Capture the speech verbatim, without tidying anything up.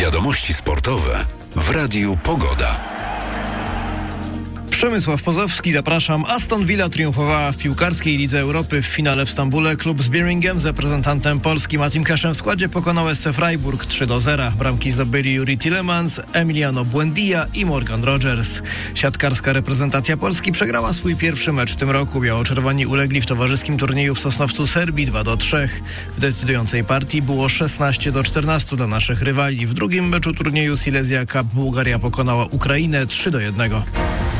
Wiadomości sportowe w Radiu Pogoda. Przemysław Pozowski, zapraszam. Aston Villa triumfowała w piłkarskiej Lidze Europy w finale w Stambule. Klub z Birmingham z reprezentantem Polski Matim Cashem w składzie pokonał S C Freiburg trzy do zera. Bramki zdobyli Yuri Tillemans, Emiliano Buendia i Morgan Rogers. Siatkarska reprezentacja Polski przegrała swój pierwszy mecz w tym roku. Biało-czerwoni ulegli w towarzyskim turnieju w Sosnowcu Serbii dwa do trzech. W decydującej partii było szesnaście do czternastu dla naszych rywali. W drugim meczu turnieju Silesia Cup Bułgaria pokonała Ukrainę trzy do jednego.